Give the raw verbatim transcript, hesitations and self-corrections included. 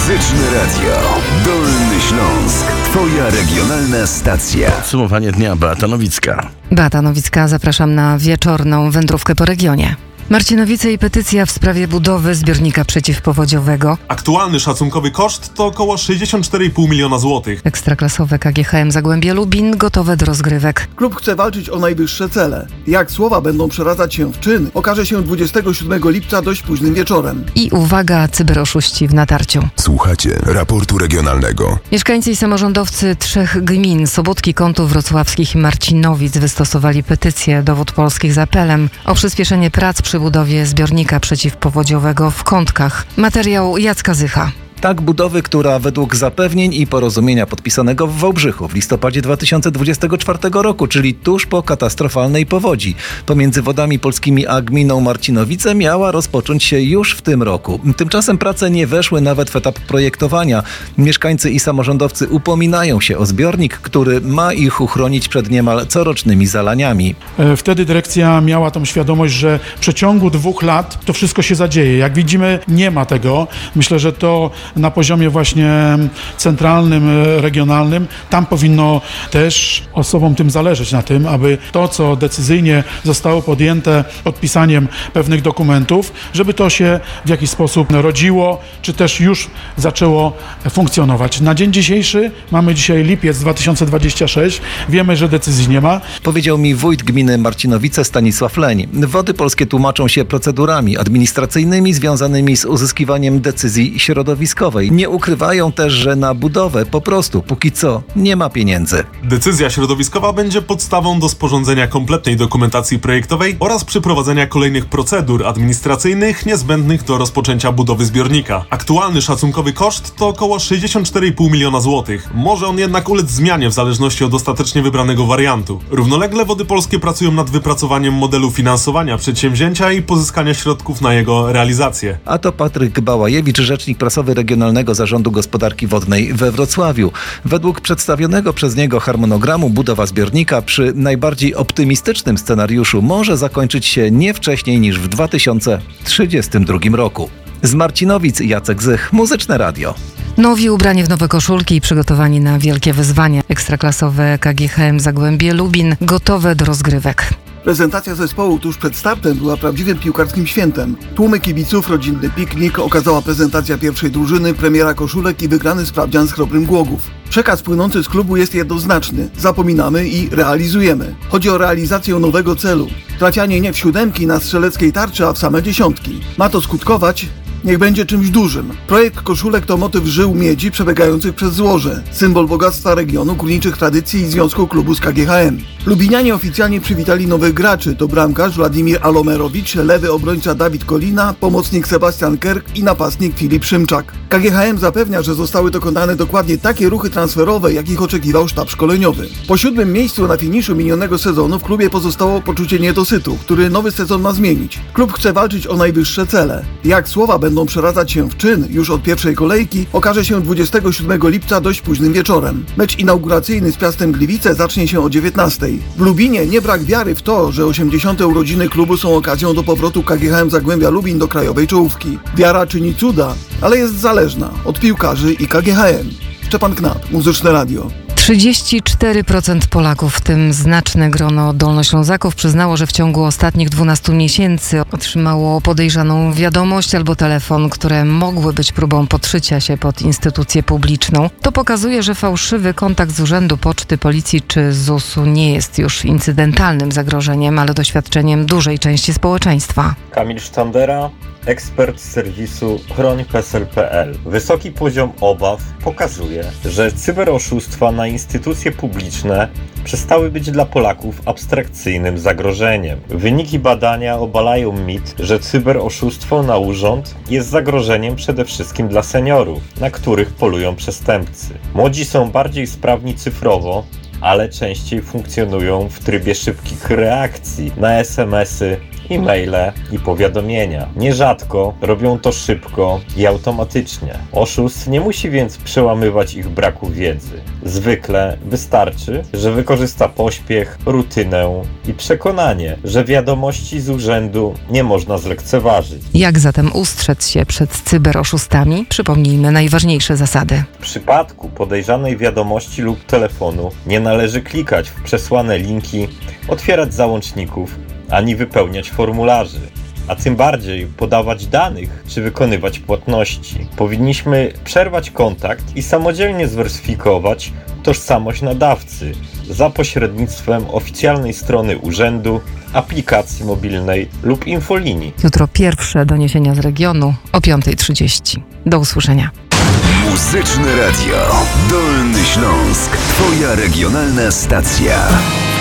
Muzyczne Radio. Dolny Śląsk. Twoja regionalna stacja. Podsumowanie dnia, Beata Nowicka. Beata Nowicka, zapraszam na wieczorną wędrówkę po regionie. Marcinowice i petycja w sprawie budowy zbiornika przeciwpowodziowego. Aktualny szacunkowy koszt to około sześćdziesiąt cztery i pół miliona złotych. Ekstraklasowe K G H M Zagłębie Lubin gotowe do rozgrywek. Klub chce walczyć o najwyższe cele. Jak słowa będą przeradzać się w czyn, okaże się dwudziestego siódmego lipca dość późnym wieczorem. I uwaga, cyberoszuści w natarciu. Słuchacie raportu regionalnego. Mieszkańcy i samorządowcy trzech gmin, Sobótki, Kątów Wrocławskich i Marcinowic, wystosowali petycję do Wód Polskich z apelem o przyspieszenie prac przy budowie zbiornika przeciwpowodziowego w Kątkach. Materiał Jacka Zycha. Tak budowy, która według zapewnień i porozumienia podpisanego w Wałbrzychu w listopadzie dwa tysiące dwudziestego czwartego roku, czyli tuż po katastrofalnej powodzi, pomiędzy Wodami Polskimi a gminą Marcinowice miała rozpocząć się już w tym roku. Tymczasem prace nie weszły nawet w etap projektowania. Mieszkańcy i samorządowcy upominają się o zbiornik, który ma ich uchronić przed niemal corocznymi zalaniami. Wtedy dyrekcja miała tą świadomość, że w przeciągu dwóch lat to wszystko się zadzieje. Jak widzimy, nie ma tego. Myślę, że to na poziomie właśnie centralnym, regionalnym, tam powinno też osobom tym zależeć na tym, aby to, co decyzyjnie zostało podjęte podpisaniem pewnych dokumentów, żeby to się w jakiś sposób rodziło, czy też już zaczęło funkcjonować. Na dzień dzisiejszy, mamy dzisiaj lipiec dwa tysiące dwudziesty szósty, wiemy, że decyzji nie ma. Powiedział mi wójt gminy Marcinowice Stanisław Leń. Wody Polskie tłumaczą się procedurami administracyjnymi związanymi z uzyskiwaniem decyzji środowiskowej. Nie ukrywają też, że na budowę po prostu póki co nie ma pieniędzy. Decyzja środowiskowa będzie podstawą do sporządzenia kompletnej dokumentacji projektowej oraz przeprowadzenia kolejnych procedur administracyjnych niezbędnych do rozpoczęcia budowy zbiornika. Aktualny szacunkowy koszt to około sześćdziesiąt cztery i pół miliona złotych. Może on jednak ulec zmianie w zależności od ostatecznie wybranego wariantu. Równolegle Wody Polskie pracują nad wypracowaniem modelu finansowania przedsięwzięcia i pozyskania środków na jego realizację. A to Patryk Bałajewicz, rzecznik prasowy Regionalnego Zarządu Gospodarki Wodnej we Wrocławiu. Według przedstawionego przez niego harmonogramu budowa zbiornika przy najbardziej optymistycznym scenariuszu może zakończyć się nie wcześniej niż w dwa tysiące trzydziestym drugim roku. Z Marcinowic Jacek Zych, Muzyczne Radio. Nowi ubrani w nowe koszulki i przygotowani na wielkie wyzwania. Ekstraklasowe K G H M Zagłębie Lubin gotowe do rozgrywek. Prezentacja zespołu tuż przed startem była prawdziwym piłkarskim świętem. Tłumy kibiców, rodzinny piknik, okazała prezentacja pierwszej drużyny, premiera koszulek i wygrany sprawdzian z Chrobrym Głogów. Przekaz płynący z klubu jest jednoznaczny. Zapominamy i realizujemy. Chodzi o realizację nowego celu. Trafianie nie w siódemki na strzeleckiej tarczy, a w same dziesiątki. Ma to skutkować? Niech będzie czymś dużym. Projekt koszulek to motyw żył miedzi przebiegających przez złoże. Symbol bogactwa regionu, górniczych tradycji i związku klubu z K G H M. Lubinianie oficjalnie przywitali nowych graczy. To bramkarz Władimir Alomerowicz, lewy obrońca Dawid Kolina, pomocnik Sebastian Kerk i napastnik Filip Szymczak. K G H M zapewnia, że zostały dokonane dokładnie takie ruchy transferowe, jakich oczekiwał sztab szkoleniowy. Po siódmym miejscu na finiszu minionego sezonu w klubie pozostało poczucie niedosytu, który nowy sezon ma zmienić. Klub chce walczyć o najwyższe cele. Jak słowa będą będą przeradzać się w czyn już od pierwszej kolejki, okaże się dwudziestego siódmego lipca dość późnym wieczorem. Mecz inauguracyjny z Piastem Gliwice zacznie się o dziewiętnastej. W Lubinie nie brak wiary w to, że osiemdziesiąte urodziny klubu są okazją do powrotu K G H M Zagłębia Lubin do krajowej czołówki. Wiara czyni cuda, ale jest zależna od piłkarzy i K G H M. Szczepan Knap, Muzyczne Radio. trzydzieści cztery procent Polaków, w tym znaczne grono Dolnoślązaków, przyznało, że w ciągu ostatnich dwunastu miesięcy otrzymało podejrzaną wiadomość albo telefon, które mogły być próbą podszycia się pod instytucję publiczną. To pokazuje, że fałszywy kontakt z Urzędu Poczty, Policji czy zusu nie jest już incydentalnym zagrożeniem, ale doświadczeniem dużej części społeczeństwa. Kamil Sztandera, ekspert z serwisu chroń P E S L kropka P L. Wysoki poziom obaw pokazuje, że cyberoszustwa na instytucje publiczne przestały być dla Polaków abstrakcyjnym zagrożeniem. Wyniki badania obalają mit, że cyberoszustwo na urząd jest zagrożeniem przede wszystkim dla seniorów, na których polują przestępcy. Młodzi są bardziej sprawni cyfrowo, ale częściej funkcjonują w trybie szybkich reakcji na es em esy e-maile i powiadomienia. Nierzadko robią to szybko i automatycznie. Oszust nie musi więc przełamywać ich braku wiedzy. Zwykle wystarczy, że wykorzysta pośpiech, rutynę i przekonanie, że wiadomości z urzędu nie można zlekceważyć. Jak zatem ustrzec się przed cyberoszustami? Przypomnijmy najważniejsze zasady. W przypadku podejrzanej wiadomości lub telefonu nie należy klikać w przesłane linki, otwierać załączników, ani wypełniać formularzy, a tym bardziej podawać danych czy wykonywać płatności. Powinniśmy przerwać kontakt i samodzielnie zweryfikować tożsamość nadawcy za pośrednictwem oficjalnej strony urzędu, aplikacji mobilnej lub infolinii. Jutro pierwsze doniesienia z regionu o piąta trzydzieści. Do usłyszenia. Muzyczne Radio. Dolny Śląsk. Twoja regionalna stacja.